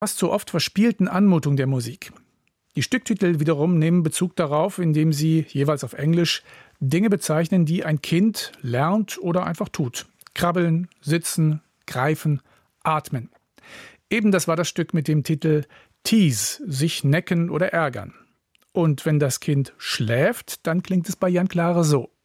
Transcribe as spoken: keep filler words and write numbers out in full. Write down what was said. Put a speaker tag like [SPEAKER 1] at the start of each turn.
[SPEAKER 1] Fast zur oft verspielten Anmutung der Musik. Die Stücktitel wiederum nehmen Bezug darauf, indem sie, jeweils auf Englisch, Dinge bezeichnen, die ein Kind lernt oder einfach tut. Krabbeln, sitzen, greifen, atmen. Eben das war das Stück mit dem Titel Tease, sich necken oder ärgern. Und wenn das Kind schläft, dann klingt es bei Jan Klare so.